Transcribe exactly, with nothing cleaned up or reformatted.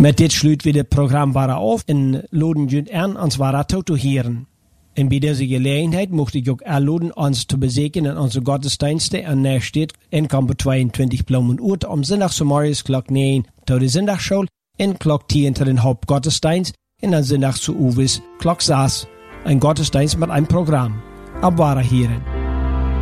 Met dit sluit we het programma af en laden jullie aan ons ware toe te horen. En bij deze gelegenheid mocht ik ook aanladen ons te bezoeken in onze godsdiensten aan Nijstedt in kamp tweeëntwintig Bloemen-Oert om zondagsmorgens klok negen tot de zondagschool en klok tien tot den Hauptgottesdienst en dan zondags zu Uwes klok zes. Ein Gottesdienst mit einem Programm. Ab wahre Hieren.